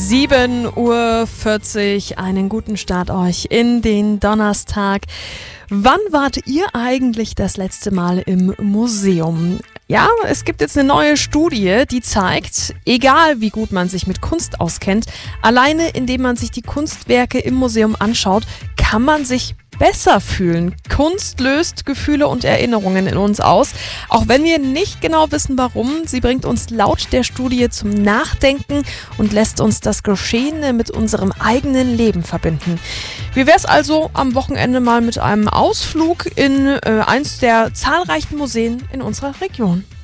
7:40 Uhr, einen guten Start euch in den Donnerstag. Wann wart ihr eigentlich das letzte Mal im Museum? Ja, es gibt jetzt eine neue Studie, die zeigt, egal wie gut man sich mit Kunst auskennt, alleine indem man sich die Kunstwerke im Museum anschaut, kann man sich besser fühlen. Kunst löst Gefühle und Erinnerungen in uns aus. Auch wenn wir nicht genau wissen, warum, sie bringt uns laut der Studie zum Nachdenken und lässt uns das Geschehene mit unserem eigenen Leben verbinden. Wie wär's also am Wochenende mal mit einem Ausflug in eins der zahlreichen Museen in unserer Region?